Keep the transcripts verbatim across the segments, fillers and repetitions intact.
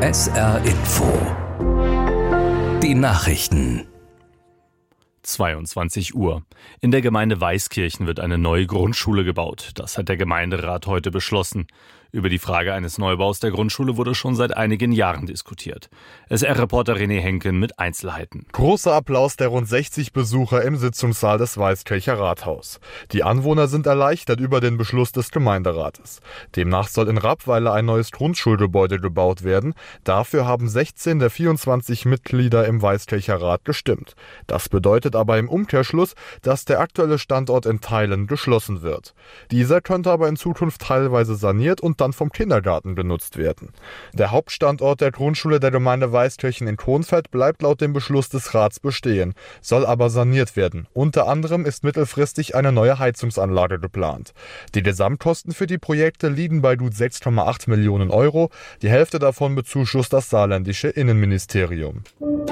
S R Info. Die Nachrichten. zweiundzwanzig Uhr. In der Gemeinde Weißkirchen wird eine neue Grundschule gebaut. Das hat der Gemeinderat heute beschlossen. Über die Frage eines Neubaus der Grundschule wurde schon seit einigen Jahren diskutiert. S R-Reporter René Henken mit Einzelheiten. Großer Applaus der rund sechzig Besucher im Sitzungssaal des Weißkircher Rathaus. Die Anwohner sind erleichtert über den Beschluss des Gemeinderates. Demnach soll in Rappweiler ein neues Grundschulgebäude gebaut werden. Dafür haben sechzehn der vierundzwanzig Mitglieder im Weißkircher Rat gestimmt. Das bedeutet aber im Umkehrschluss, dass der aktuelle Standort in Teilen geschlossen wird. Dieser könnte aber in Zukunft teilweise saniert und dann vom Kindergarten genutzt werden. Der Hauptstandort der Grundschule der Gemeinde Weißkirchen in Kronfeld bleibt laut dem Beschluss des Rats bestehen, soll aber saniert werden. Unter anderem ist mittelfristig eine neue Heizungsanlage geplant. Die Gesamtkosten für die Projekte liegen bei gut sechs Komma acht Millionen Euro. Die Hälfte davon bezuschusst das saarländische Innenministerium.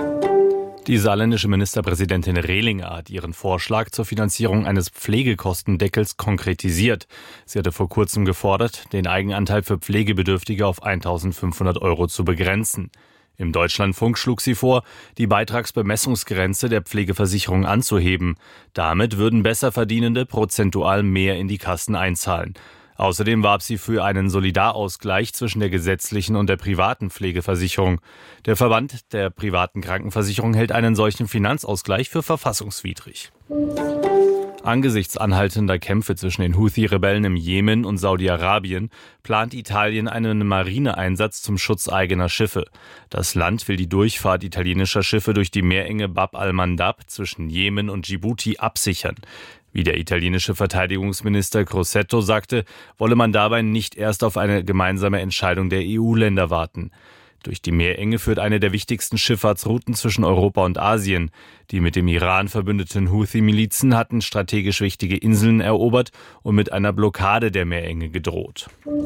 Die saarländische Ministerpräsidentin Rehlinger hat ihren Vorschlag zur Finanzierung eines Pflegekostendeckels konkretisiert. Sie hatte vor kurzem gefordert, den Eigenanteil für Pflegebedürftige auf eintausendfünfhundert Euro zu begrenzen. Im Deutschlandfunk schlug sie vor, die Beitragsbemessungsgrenze der Pflegeversicherung anzuheben. Damit würden Besserverdienende prozentual mehr in die Kassen einzahlen. Außerdem warb sie für einen Solidarausgleich zwischen der gesetzlichen und der privaten Pflegeversicherung. Der Verband der privaten Krankenversicherung hält einen solchen Finanzausgleich für verfassungswidrig. Angesichts anhaltender Kämpfe zwischen den Houthi-Rebellen im Jemen und Saudi-Arabien plant Italien einen Marineeinsatz zum Schutz eigener Schiffe. Das Land will die Durchfahrt italienischer Schiffe durch die Meerenge Bab al-Mandab zwischen Jemen und Djibouti absichern. Wie der italienische Verteidigungsminister Crosetto sagte, wolle man dabei nicht erst auf eine gemeinsame Entscheidung der E U-Länder warten. Durch die Meerenge führt eine der wichtigsten Schifffahrtsrouten zwischen Europa und Asien. Die mit dem Iran verbündeten Houthi-Milizen hatten strategisch wichtige Inseln erobert und mit einer Blockade der Meerenge gedroht.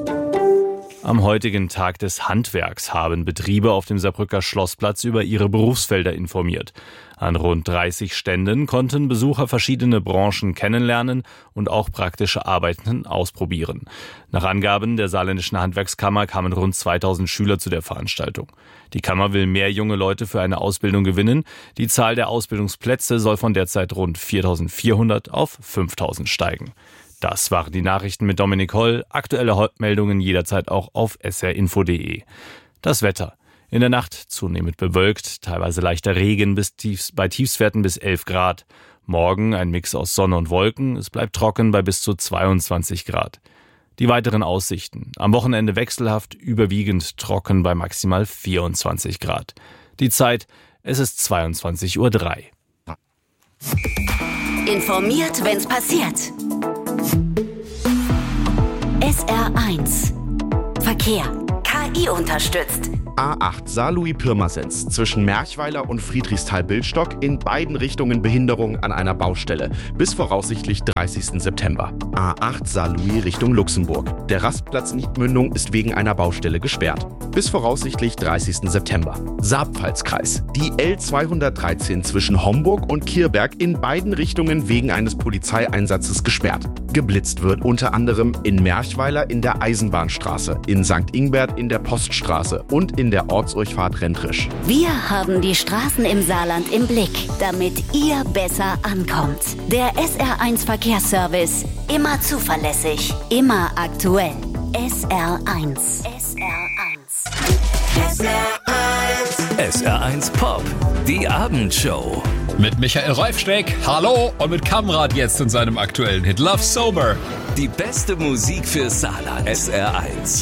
Am heutigen Tag des Handwerks haben Betriebe auf dem Saarbrücker Schlossplatz über ihre Berufsfelder informiert. An rund dreißig Ständen konnten Besucher verschiedene Branchen kennenlernen und auch praktische Arbeiten ausprobieren. Nach Angaben der Saarländischen Handwerkskammer kamen rund zweitausend Schüler zu der Veranstaltung. Die Kammer will mehr junge Leute für eine Ausbildung gewinnen. Die Zahl der Ausbildungsplätze soll von derzeit rund viertausendvierhundert auf fünftausend steigen. Das waren die Nachrichten mit Dominik Holl. Aktuelle Meldungen jederzeit auch auf s r info punkt d e. Das Wetter. In der Nacht zunehmend bewölkt, teilweise leichter Regen bis tiefs, bei Tiefstwerten bis elf Grad. Morgen ein Mix aus Sonne und Wolken. Es bleibt trocken bei bis zu zweiundzwanzig Grad. Die weiteren Aussichten. Am Wochenende wechselhaft, überwiegend trocken bei maximal vierundzwanzig Grad. Die Zeit, es ist zweiundzwanzig Uhr drei. Informiert, wenn's passiert. S R eins. Verkehr. K I unterstützt. A acht Saarlouis-Pirmasens zwischen Merchweiler und Friedrichsthal-Bildstock in beiden Richtungen Behinderung an einer Baustelle bis voraussichtlich dreißigsten September. A acht Saarlouis Richtung Luxemburg. Der Rastplatz Niedmündung ist wegen einer Baustelle gesperrt. Bis voraussichtlich dreißigsten September. Saarpfalzkreis. Die L zweihundertdreizehn zwischen Homburg und Kierberg in beiden Richtungen wegen eines Polizeieinsatzes gesperrt. Geblitzt wird unter anderem in Merchweiler in der Eisenbahnstraße, in Sankt Ingbert in der Poststraße und in der Ortsdurchfahrt Rentrisch. Wir haben die Straßen im Saarland im Blick, damit ihr besser ankommt. Der S R eins Verkehrsservice. Immer zuverlässig, immer aktuell. S R eins. S R eins. S R eins. S R eins Pop. Die Abendshow. Mit Michael Reufsteck, hallo, und mit Kamrat jetzt in seinem aktuellen Hit Love Sober. Die beste Musik für Saarland. S R eins.